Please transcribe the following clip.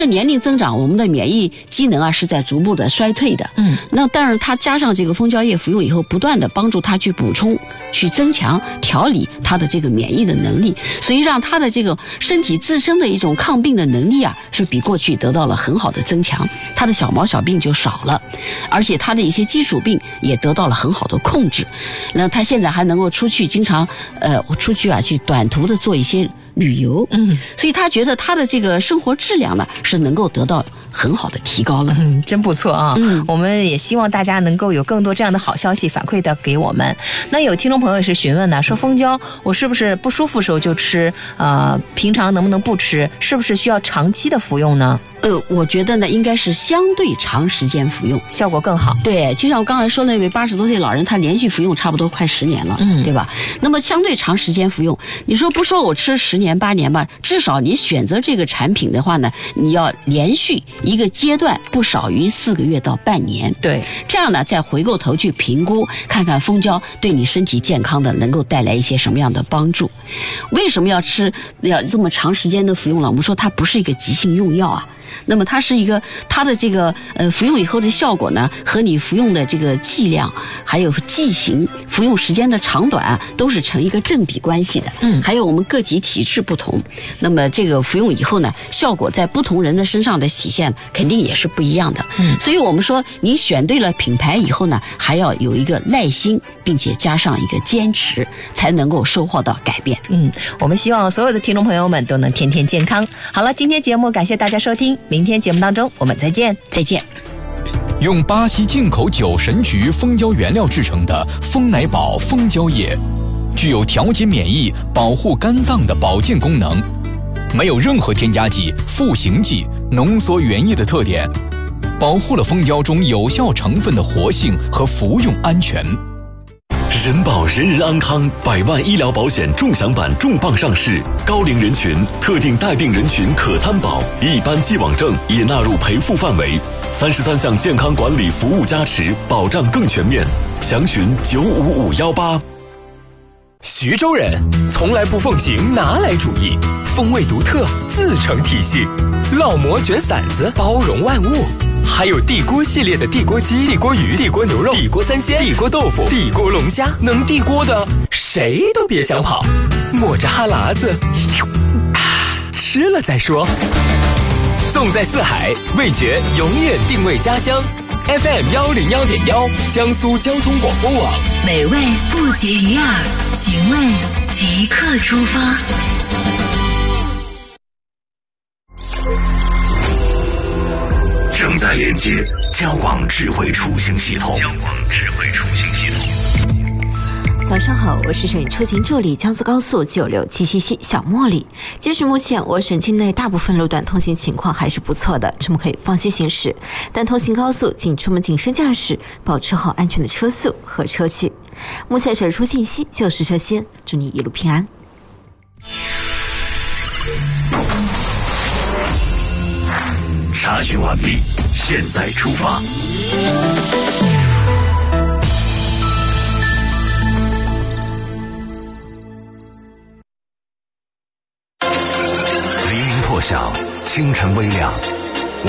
年龄增长，我们的免疫机能啊是在逐步的衰退的。那但是它加上这个蜂胶液服用以后，不断的帮助它去补充、去增强、调理它的这个免疫的能力，所以让它的这个身体自身的一种抗病的能力啊，是比过去得到了很好的增强。它的小毛小病就少了，而且它的一些基础病也得到了很好的控制。那它现在还能够出去，经常出去啊去短途的做一些旅游，所以他觉得他的这个生活质量呢是能够得到很好的提高了。 真不错啊！我们也希望大家能够有更多这样的好消息反馈的给我们。那有听众朋友也是询问呢，说蜂胶我是不是不舒服时候就吃？平常能不能不吃？是不是需要长期的服用呢？ 我觉得呢，应该是相对长时间服用， 效果更好。 对，就像我刚才说那位80多岁老人，他连续服用差不多快10年了，对吧？那么相对长时间服用，你说不说我吃10年8年吧，至少你选择这个产品的话呢，你要连续一个阶段不少于4个月到半年。 对， 这样呢，再回过头去评估，看看蜂胶对你身体健康的能够带来一些什么样的帮助。为什么要这么长时间的服用了？我们说它不是一个急性用药啊。那么它的这个服用以后的效果呢，和你服用的这个剂量还有剂型服用时间的长短啊，都是成一个正比关系的。还有我们个体体质不同，那么这个服用以后呢，效果在不同人的身上的体现肯定也是不一样的。所以我们说你选对了品牌以后呢，还要有一个耐心，并且加上一个坚持，才能够收获到改变。 我们希望所有的听众朋友们都能天天健康。好了，今天节目感谢大家收听，明天节目当中我们再见。 用巴西进口9神菊蜂胶原料制成的蜂奶宝蜂胶液，具有调节免疫、保护肝脏的保健功能，没有任何添加剂、赋形剂、浓缩原液的特点，保护了蜂胶中有效成分的活性和服用安全。 人保人人安康100万医疗保险重享版重磅上市，高龄人群、特定带病人群可参保，一般既往症也纳入赔付范围，33项健康管理服务加持，保障更全面。详询95518。 徐州人从来不奉行拿来主义，风味独特，自成体系。烙馍卷馓子，包容万物。还有地锅系列的地锅鸡、地锅鱼、地锅牛肉、地锅三鲜、地锅豆腐、地锅龙虾，能地锅的谁都别想跑，抹着哈喇子，吃了再说。纵在四海，味觉永远定位家乡。FM101.1，江苏交通广播网， 美味不绝于耳，寻味即刻出发。 正在连接交广智慧出行系统。 早上好，我是省出行助理江苏高速96777小茉莉。截止目前，我省境内大部分路段通行情况还是不错的，车们可以放心行驶。但通行高速，请出门谨慎驾驶，保持好安全的车速和车距。目前省出信息就是这些，祝你一路平安。 查询完毕，现在出发。黎明破晓，清晨微亮，